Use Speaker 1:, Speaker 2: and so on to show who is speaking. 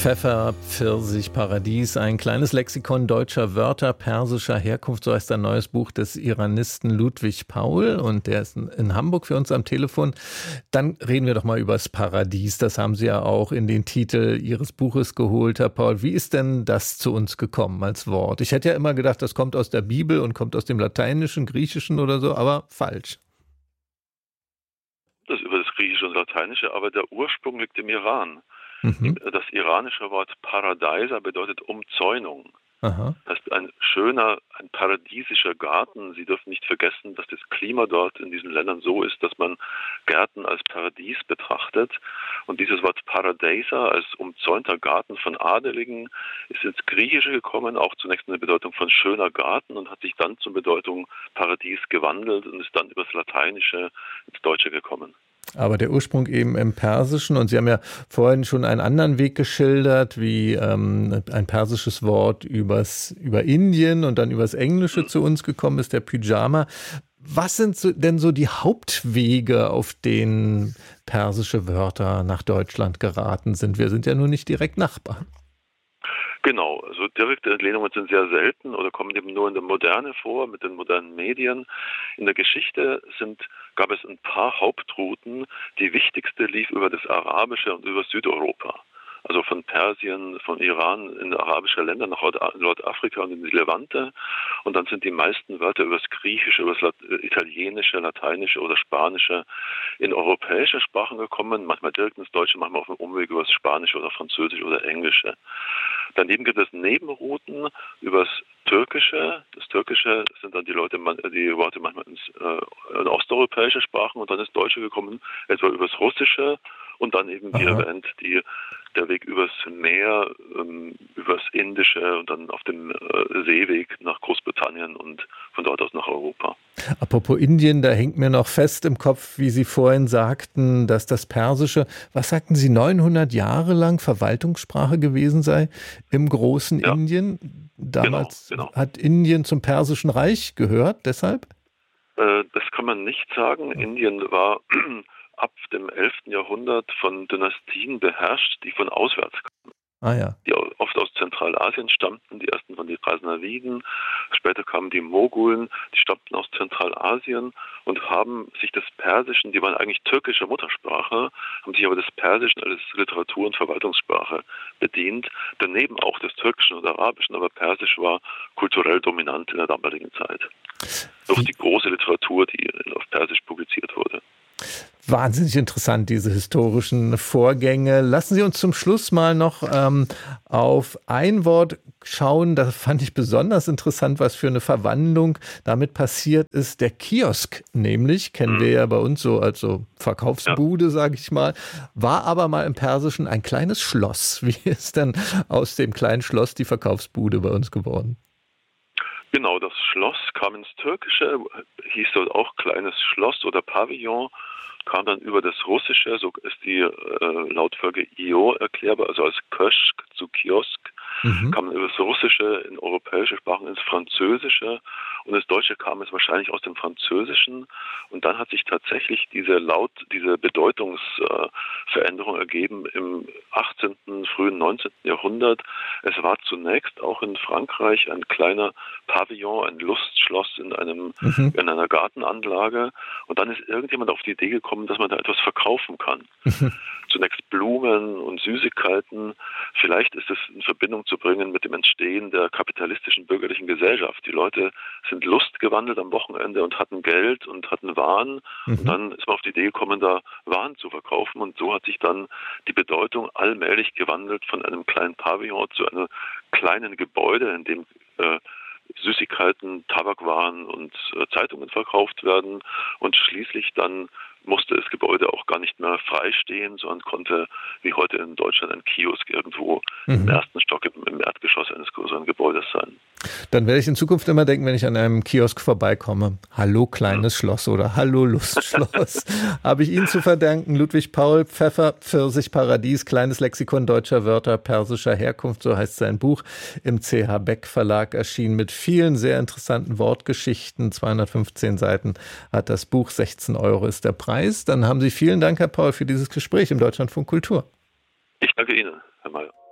Speaker 1: Pfeffer, Pfirsich, Paradies, ein kleines Lexikon deutscher Wörter persischer Herkunft, so heißt ein neues Buch des Iranisten Ludwig Paul, und der ist in Hamburg für uns am Telefon. Dann reden wir doch mal über das Paradies, das haben Sie ja auch in den Titel Ihres Buches geholt, Herr Paul. Wie ist denn das zu uns gekommen als Wort? Ich hätte ja immer gedacht, das kommt aus der Bibel und kommt aus dem Lateinischen, Griechischen oder so, aber falsch.
Speaker 2: Das über das Griechische und Lateinische, aber der Ursprung liegt im Iran. Das iranische Wort Paradeiser bedeutet Umzäunung.
Speaker 1: Aha.
Speaker 2: Das ist ein schöner, ein paradiesischer Garten. Sie dürfen nicht vergessen, dass das Klima dort in diesen Ländern so ist, dass man Gärten als Paradies betrachtet. Und dieses Wort Paradeiser als umzäunter Garten von Adeligen ist ins Griechische gekommen, auch zunächst in der Bedeutung von schöner Garten, und hat sich dann zur Bedeutung Paradies gewandelt und ist dann über das Lateinische ins Deutsche gekommen.
Speaker 1: Aber der Ursprung eben im Persischen, und Sie haben ja vorhin schon einen anderen Weg geschildert, wie ein persisches Wort über Indien und dann übers Englische zu uns gekommen ist, der Pyjama. Was sind denn so die Hauptwege, auf denen persische Wörter nach Deutschland geraten sind? Wir sind ja nun nicht direkt Nachbarn.
Speaker 2: Genau, also direkte Entlehnungen sind sehr selten oder kommen eben nur in der Moderne vor, mit den modernen Medien. In der Geschichte gab es ein paar Hauptrouten. Die wichtigste lief über das Arabische und über Südeuropa. Also von Persien, von Iran in arabische Länder nach Nordafrika und in die Levante. Und dann sind die meisten Wörter über das Griechische, über das Italienische, Lateinische oder Spanische in europäische Sprachen gekommen. Manchmal direkt ins Deutsche, manchmal auf dem Umweg über das Spanische oder Französische oder Englische. Daneben gibt es Nebenrouten über das Türkische. Das Türkische sind dann die Worte manchmal in osteuropäische Sprachen, und dann ist Deutsche gekommen, etwa über das Russische, und dann eben, wie erwähnt, der Weg übers Meer, übers Indische und dann auf dem Seeweg nach Großbritannien und von dort aus nach Europa.
Speaker 1: Apropos Indien, da hängt mir noch fest im Kopf, wie Sie vorhin sagten, dass das Persische, was sagten Sie, 900 Jahre lang Verwaltungssprache gewesen sei im großen Indien. Damals
Speaker 2: genau.
Speaker 1: Hat Indien zum Persischen Reich gehört, deshalb?
Speaker 2: Das kann man nicht sagen. Indien war ab dem 11. Jahrhundert von Dynastien beherrscht, die von auswärts kamen. Die oft aus Zentralasien stammten, die ersten von den Ghaznaviden, später kamen die Mogulen, die stammten aus Zentralasien und haben sich des Persischen, die waren eigentlich türkische Muttersprache, haben sich aber des Persischen als Literatur- und Verwaltungssprache bedient, daneben auch des Türkischen und Arabischen, aber Persisch war kulturell dominant in der damaligen Zeit. Durch die große Literatur, die auf Persisch publiziert wurde.
Speaker 1: Wahnsinnig interessant, diese historischen Vorgänge. Lassen Sie uns zum Schluss mal noch auf ein Wort schauen. Das fand ich besonders interessant, was für eine Verwandlung damit passiert ist. Der Kiosk nämlich, kennen wir ja bei uns so als so Verkaufsbude, sage ich mal, war aber mal im Persischen ein kleines Schloss. Wie ist denn aus dem kleinen Schloss die Verkaufsbude bei uns geworden?
Speaker 2: Genau, das Schloss kam ins Türkische, hieß dort auch kleines Schloss oder Pavillon, kam dann über das Russische, so ist die Lautfolge IO erklärbar, also als Köschk zu Kiosk, kam über das Russische in europäische Sprachen ins Französische, und das Deutsche kam es wahrscheinlich aus dem Französischen, und dann hat sich tatsächlich diese Bedeutungsveränderung ergeben im 18., frühen 19. Jahrhundert. Es war zunächst auch in Frankreich ein kleiner Pavillon, ein Lustschloss in einer Gartenanlage, und dann ist irgendjemand auf die Idee gekommen, dass man da etwas verkaufen kann. Zunächst Blumen und Süßigkeiten. Vielleicht ist es in Verbindung zu bringen mit dem Entstehen der kapitalistischen bürgerlichen Gesellschaft. Die Leute sind lustgewandelt am Wochenende und hatten Geld und hatten Waren. Und dann ist man auf die Idee gekommen, da Waren zu verkaufen. Und so hat sich dann die Bedeutung allmählich gewandelt von einem kleinen Pavillon zu einem kleinen Gebäude, in dem Süßigkeiten, Tabakwaren und Zeitungen verkauft werden, und schließlich dann musste das Gebäude auch gar nicht mehr frei stehen, sondern konnte, wie heute in Deutschland, ein Kiosk irgendwo im ersten Stock, im Erdgeschoss eines größeren Gebäudes sein.
Speaker 1: Dann werde ich in Zukunft immer denken, wenn ich an einem Kiosk vorbeikomme, hallo kleines Schloss oder hallo Lustschloss. Habe ich Ihnen zu verdanken, Ludwig Paul, Pfeffer, Pfirsich, Paradies, kleines Lexikon deutscher Wörter persischer Herkunft, so heißt sein Buch, im CH Beck Verlag erschienen, mit vielen sehr interessanten Wortgeschichten. 215 Seiten hat das Buch, 16 € ist der Preis. Dann haben Sie vielen Dank, Herr Paul, für dieses Gespräch im Deutschlandfunk Kultur.
Speaker 2: Ich danke Ihnen, Herr Mayer.